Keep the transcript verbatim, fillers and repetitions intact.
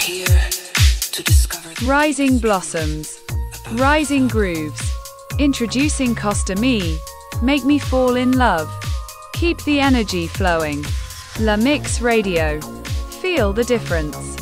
Rising blossoms, rising grooves. Introducing Costa Me. Make me fall in love. Keep the energy flowing. La Mix Radio. Feel the difference.